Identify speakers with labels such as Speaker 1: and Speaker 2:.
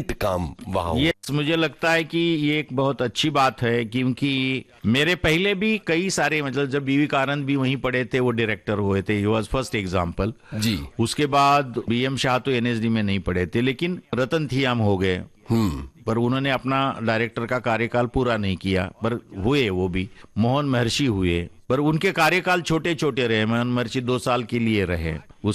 Speaker 1: Permanent काम वहां हो।
Speaker 2: ये मुझे लगता है कि ये एक बहुत अच्छी बात है, क्योंकि मेरे पहले भी कई सारे, मतलब जब बीवी कानंद भी वहीं पढ़े थे, वो डायरेक्टर हुए थे, ही वॉज फर्स्ट एग्जाम्पल।
Speaker 1: जी।
Speaker 2: उसके बाद बीएम शाह तो एनएसडी में नहीं पढ़े थे, लेकिन रतन थियाम हो गए, पर उन्होंने अपना डायरेक्टर का कार्यकाल पूरा नहीं किया, पर हुए वो भी। मोहन महर्षि हुए, पर उनके कार्यकाल छोटे छोटे रहे। मोहन महर्षि 2 साल के लिए रहे।